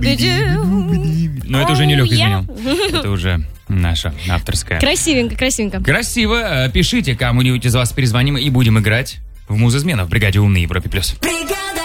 Но это уже не Лёха изменил. Это уже наша авторская. Красивенько, красивенько. Красиво. Пишите, кому-нибудь из вас перезвоним и будем играть в Музызмена в бригаде «Умный Европе+».